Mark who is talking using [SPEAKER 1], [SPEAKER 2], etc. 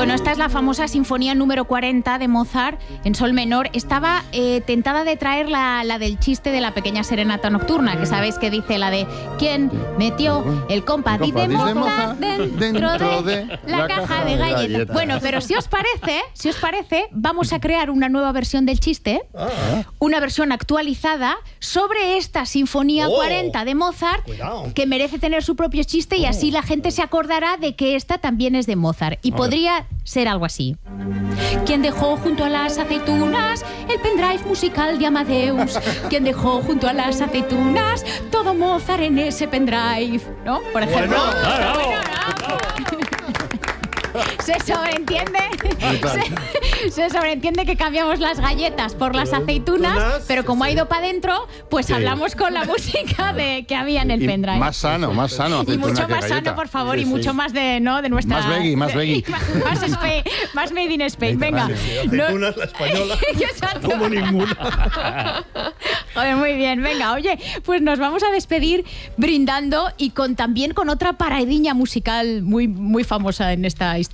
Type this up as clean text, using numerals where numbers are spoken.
[SPEAKER 1] Bueno, esta es la famosa Sinfonía número 40 de Mozart en sol menor. Estaba tentada de traer la del chiste de la pequeña serenata nocturna, que sabéis que dice la de ¿quién metió el compadí de Mozart dentro de la caja de galletas? Bueno, pero si os parece, vamos a crear una nueva versión del chiste, una versión actualizada sobre esta Sinfonía 40 de Mozart, que merece tener su propio chiste y así la gente se acordará de que esta también es de Mozart. Y podría ser algo así. ¿Quién dejó junto a las aceitunas el pendrive musical de Amadeus? ¿Quién dejó junto a las aceitunas todo Mozart en ese pendrive? ¿No? Por ejemplo. Se sobreentiende que cambiamos las galletas por las aceitunas, pero como ha ido para adentro, pues hablamos con la música que había en el pendrive.
[SPEAKER 2] Más sano.
[SPEAKER 1] Y mucho más sano, por favor, y mucho más de nuestra...
[SPEAKER 2] Más veggie.
[SPEAKER 1] Más made in Spain, venga.
[SPEAKER 3] Aceitunas, la española, como ninguna.
[SPEAKER 1] Joder, muy bien, venga, oye, pues nos vamos a despedir brindando y también con otra paradiña musical muy, muy famosa en esta historia.